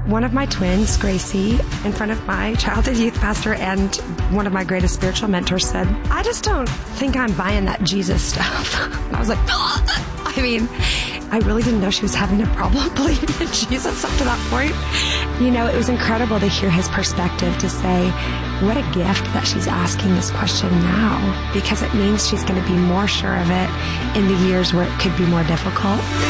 One of my twins, Gracie, in front of my childhood youth pastor and one of my greatest spiritual mentors said, I just don't think I'm buying that Jesus stuff. And I was like, I mean, I really didn't know she was having a problem believing in Jesus up to that point. You know, it was incredible to hear his perspective, to say, what a gift that she's asking this question now, because it means she's going to be more sure of it in the years where it could be more difficult.